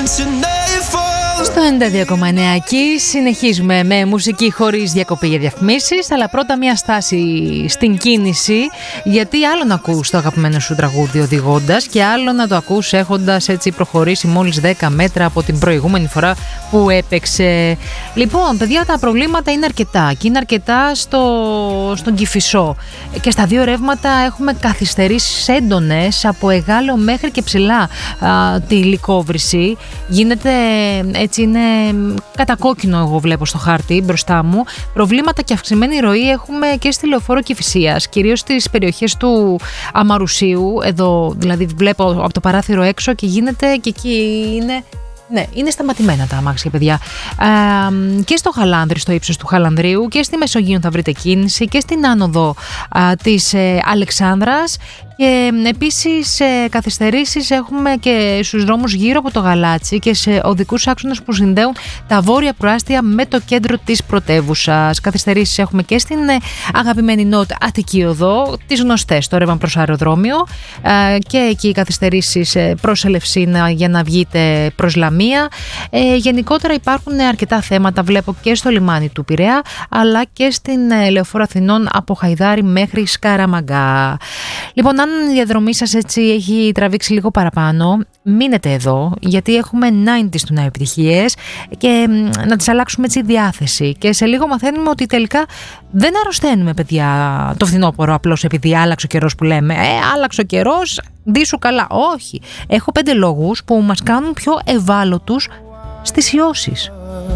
Στο 92,9 εκεί συνεχίζουμε με μουσική χωρίς διακοπή για διαφημίσεις, αλλά πρώτα μια στάση στην κίνηση, γιατί άλλο να ακούς το αγαπημένο σου τραγούδι οδηγώντας και άλλο να το ακούς έχοντας έτσι προχωρήσει μόλις 10 μέτρα από την προηγούμενη φορά που έπαιξε. Λοιπόν, παιδιά, τα προβλήματα είναι αρκετά και είναι αρκετά στον Κηφισό και στα δύο ρεύματα έχουμε καθυστερήσεις έντονες από Εγάλεο μέχρι και ψηλά τη λικόβρηση. Γίνεται έτσι, είναι κατακόκκινο, εγώ βλέπω στο χάρτη μπροστά μου. Προβλήματα και αυξημένη ροή έχουμε και στη λεωφόρο Κηφισίας, κυρίως στις περιοχές του Αμαρουσίου. Εδώ δηλαδή βλέπω από το παράθυρο έξω και γίνεται και εκεί είναι. Ναι, είναι σταματημένα τα αμάξια, παιδιά. Και στο Χαλάνδρι, στο ύψος του Χαλανδρίου, και στη Μεσογείο θα βρείτε κίνηση και στην άνοδο της Αλεξάνδρας. Και επίσης καθυστερήσεις έχουμε και στους δρόμους γύρω από το Γαλάτσι και σε οδικούς άξονες που συνδέουν τα βόρεια προάστια με το κέντρο της πρωτεύουσας. Καθυστερήσεις έχουμε και στην αγαπημένη Νότ Αττική Οδό, τις γνωστές, το ρεύμα προς αεροδρόμιο, και εκεί καθυστερήσεις προς Ελευσίνα για να βγείτε προς Λαμία. Γενικότερα υπάρχουν αρκετά θέματα, βλέπω, και στο λιμάνι του Πειραιά, αλλά και στην λεωφόρο Αθηνών από Χαϊδάρι μέχρι Σκαραμαγκά. Λοιπόν, αν η διαδρομή σας έτσι έχει τραβήξει λίγο παραπάνω, μείνετε εδώ, γιατί έχουμε 90's του επιτυχίες και να τις αλλάξουμε έτσι διάθεση. Και σε λίγο μαθαίνουμε ότι τελικά δεν αρρωσταίνουμε, παιδιά, το φθινόπωρο απλώς επειδή άλλαξε ο καιρός που λέμε. Άλλαξε ο καιρός, ντύσου καλά. Όχι. Έχω 5 λόγους που μας κάνουν πιο ευάλωτους στις ιώσεις.